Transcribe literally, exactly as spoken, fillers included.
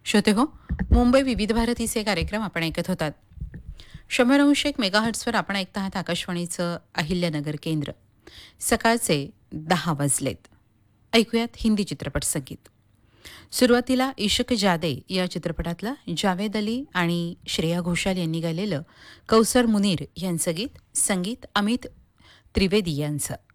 श्रोते हो, मुंबई विविध भारतीचे कार्यक्रम आपण ऐकत होतात. शंभर अंश एक मेगाहर्ट्सवर आपण ऐकत आहात आकाशवाणीचं अहिल्यानगर केंद्र. सकाळचे दहा वाजलेत. ऐकूयात हिंदी चित्रपट संगीत. सुरुवातीला इश्क जादे या चित्रपटातला जावेद अली आणि श्रेया घोषाल यांनी गायलेलं कौसर मुनीर यांचं गीत, संगीत अमित त्रिवेदी यांचं.